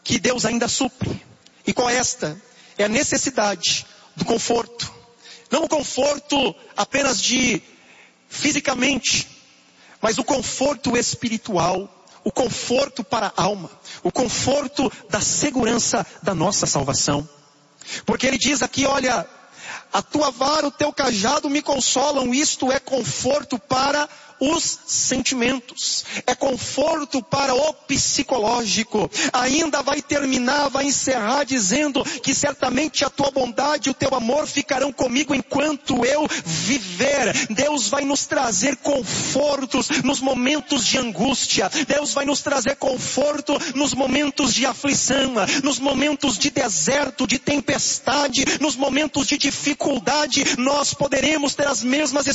que Deus ainda supre. E qual é esta? É a necessidade do conforto. Não o conforto apenas de fisicamente, mas o conforto espiritual, o conforto para a alma, o conforto da segurança da nossa salvação. Porque ele diz aqui, olha, a tua vara, o teu cajado me consolam, isto é conforto para os sentimentos, é conforto para o psicológico. Ainda vai terminar, vai encerrar dizendo que certamente a tua bondade e o teu amor ficarão comigo enquanto eu viver. Deus vai nos trazer confortos nos momentos de angústia, Deus vai nos trazer conforto nos momentos de aflição, nos momentos de deserto, de tempestade, nos momentos de dificuldade. Nós poderemos ter as mesmas